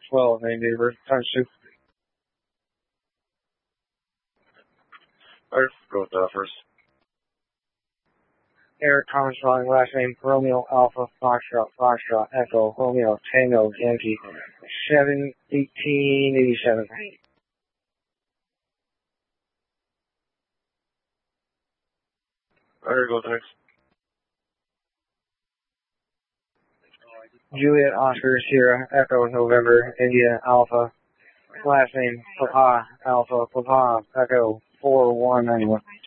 12, name, date of birth, times 2. Alright, go with that first. Eric Thomas Rawling, last name Romeo Alpha Foxtrot Echo Romeo Tango Yankee 7/18/87. Alright, go with the next. Juliet Oscar Sierra Echo November India Alpha, last name Papa Alpha Papa Echo 4191.